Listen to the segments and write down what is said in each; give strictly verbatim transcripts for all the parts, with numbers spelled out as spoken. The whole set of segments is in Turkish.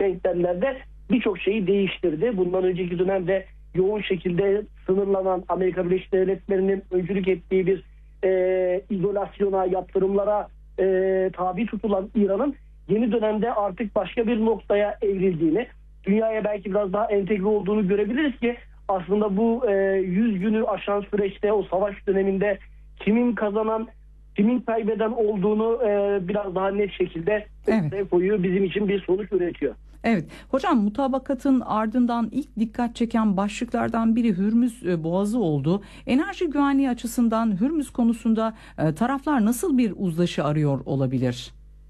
denklemlerde birçok şeyi değiştirdi. Bundan önceki dönemde yoğun şekilde sınırlanan Amerika Birleşik Devletleri'nin öncülük ettiği bir e, izolasyona, yaptırımlara e, tabi tutulan İran'ın yeni dönemde artık başka bir noktaya evrildiğini, dünyaya belki biraz daha entegre olduğunu görebiliriz ki aslında bu e, yüz günü aşan süreçte, o savaş döneminde kimin kazanan, kimin kaybeden olduğunu e, biraz daha net şekilde ortaya Evet. koyuyor. Bizim için bir sonuç üretiyor. Evet. Hocam, mutabakatın ardından ilk dikkat çeken başlıklardan biri Hürmüz e, Boğazı oldu. Enerji güvenliği açısından Hürmüz konusunda e, taraflar nasıl bir uzlaşı arıyor olabilir?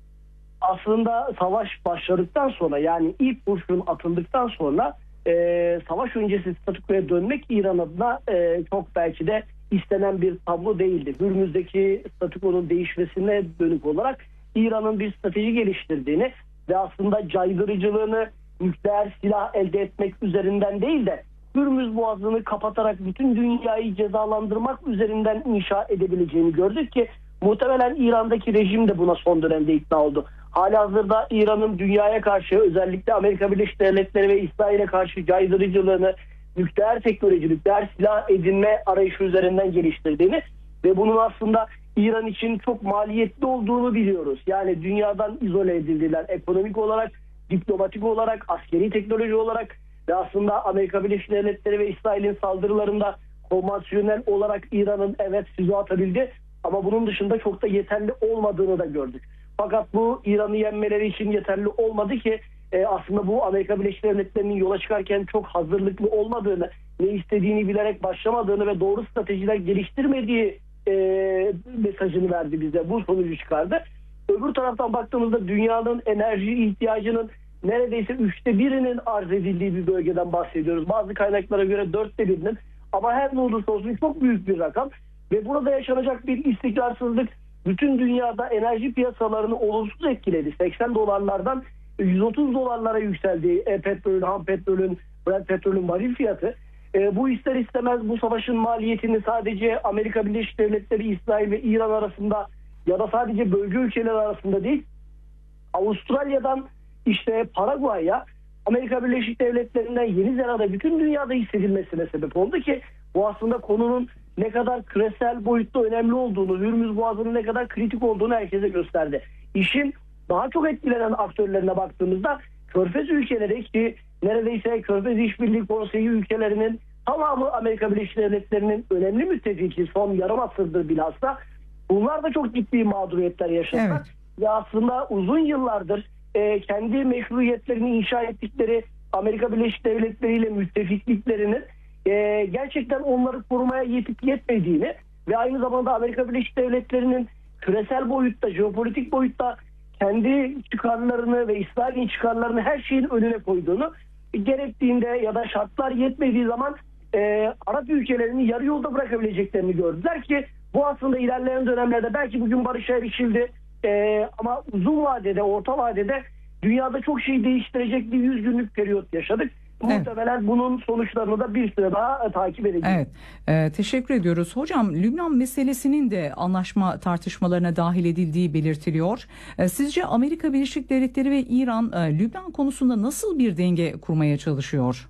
Aslında savaş başladıktan sonra, yani ilk kurşun atıldıktan sonra e, savaş öncesi statükoya dönmek İran adına e, çok belki de istenen bir tablo değildi. Hürmüz'deki statükonun değişmesine dönük olarak İran'ın bir strateji geliştirdiğini ve aslında caydırıcılığını nükleer silah elde etmek üzerinden değil de Hürmüz Boğazı'nı kapatarak bütün dünyayı cezalandırmak üzerinden inşa edebileceğini gördük ki muhtemelen İran'daki rejim de buna son dönemde ikna oldu. Halihazırda İran'ın dünyaya karşı, özellikle Amerika Birleşik Devletleri ve İsrail'e karşı caydırıcılığını nükleer teknoloji, nükleer silah edinme arayışı üzerinden geliştirdiğini ve bunun aslında İran için çok maliyetli olduğunu biliyoruz. Yani dünyadan izole edildiler ekonomik olarak, diplomatik olarak, askeri teknoloji olarak ve aslında Amerika Birleşik Devletleri ve İsrail'in saldırılarında konvansiyonel olarak İran'ın evet füze atabildi ama bunun dışında çok da yeterli olmadığını da gördük. Fakat bu İran'ı yenmeleri için yeterli olmadı ki e, aslında bu Amerika Birleşik Devletleri'nin yola çıkarken çok hazırlıklı olmadığını, ne istediğini bilerek başlamadığını ve doğru stratejiler geliştirmediği e, mesajını verdi bize. Bu sonucu çıkardı. Öbür taraftan baktığımızda dünyanın enerji ihtiyacının neredeyse üçte birinin arz edildiği bir bölgeden bahsediyoruz. Bazı kaynaklara göre dörtte birinin, ama her ne olursa olsun çok büyük bir rakam ve burada yaşanacak bir istikrarsızlık bütün dünyada enerji piyasalarını olumsuz etkiledi. seksen dolarlardan yüz otuz dolarlara yükseldi e, petrolün, ham petrolün, Brent petrolün varil fiyatı. E, bu ister istemez bu savaşın maliyetini sadece Amerika Birleşik Devletleri, İsrail ve İran arasında ya da sadece bölge ülkeleri arasında değil, Avustralya'dan işte Paraguay'a, Amerika Birleşik Devletleri'nden Yeni Zelanda, bütün dünyada hissedilmesine sebep oldu ki bu aslında konunun ne kadar küresel boyutta önemli olduğunu, Hürmüz Boğazı'nın ne kadar kritik olduğunu herkese gösterdi. İşin daha çok etkilenen aktörlerine baktığımızda Körfez ülkeleri, ki neredeyse Körfez İşbirliği Konseyi ülkelerinin tamamı Amerika Birleşik Devletleri'nin önemli müttefiki, son yarım asırdır bilhassa, bunlar da çok ciddi mağduriyetler yaşadılar. Evet. Ve aslında uzun yıllardır e, kendi meşruiyetlerini inşa ettikleri Amerika Birleşik Devletleri ile müttefikliklerinin e, gerçekten onları korumaya yetip yetmediğini ve aynı zamanda Amerika Birleşik Devletleri'nin küresel boyutta, jeopolitik boyutta kendi çıkarlarını ve İsrail'in çıkarlarını her şeyin önüne koyduğunu, gerektiğinde ya da şartlar yetmediği zaman e, Arap ülkelerini yarı yolda bırakabileceklerini gördüler ki bu aslında ilerleyen dönemlerde belki bugün barışa erişildi e, ama uzun vadede, orta vadede dünyada çok şey değiştirecek bir yüz günlük periyot yaşadık. Evet. Muhtemelen bunun sonuçlarını da bir süre daha takip edeceğiz. Evet, ee, teşekkür ediyoruz. Hocam, Lübnan meselesinin de anlaşma tartışmalarına dahil edildiği belirtiliyor. Ee, sizce Amerika Birleşik Devletleri ve İran e, Lübnan konusunda nasıl bir denge kurmaya çalışıyor?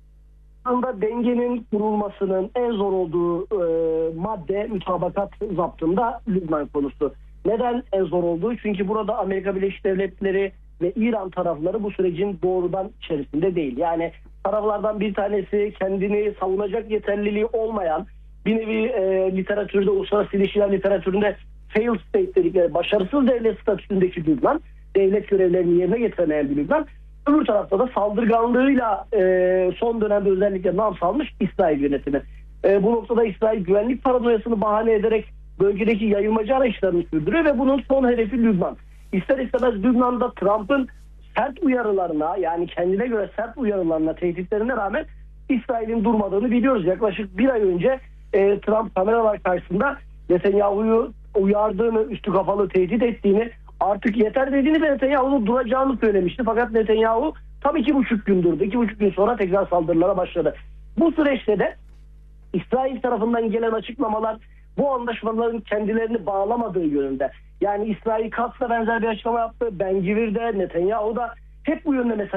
Aslında dengenin kurulmasının en zor olduğu e, madde mütabakat zaptında Lübnan konusu. Neden en zor olduğu? Çünkü burada Amerika Birleşik Devletleri ve İran tarafları bu sürecin doğrudan içerisinde değil. Yani taraflardan bir tanesi kendini savunacak yeterliliği olmayan, bir nevi e, literatürde, uluslararası ilişkiler literatüründe failed state dedikleri başarısız devlet statüsündeki Lübnan, devlet görevlerini yerine getiremeyen bir Lübnan. Öbür tarafta da saldırganlığıyla e, son dönemde özellikle nam salmış İsrail yönetimi. E, bu noktada İsrail güvenlik paranoyasını bahane ederek bölgedeki yayılmacı arayışlarını sürdürüyor ve bunun son hedefi Lübnan. İster istemez Lübnan'da Trump'ın sert uyarılarına, yani kendine göre sert uyarılarına, tehditlerine rağmen İsrail'in durmadığını biliyoruz. Yaklaşık bir ay önce e, Trump kameralar karşısında Netanyahu'yu uyardığını, üstü kapalı tehdit ettiğini, artık yeter dediğini ve Netanyahu'nun duracağını söylemişti. Fakat Netanyahu tam iki buçuk gün durdu. İki buçuk gün sonra tekrar saldırılara başladı. Bu süreçte de İsrail tarafından gelen açıklamalar bu anlaşmaların kendilerini bağlamadığı yönünde. Yani İsrail Katz'la benzer bir açıklama yaptı. Ben Gvir'de, Netanyahu da hep bu yönde mesaj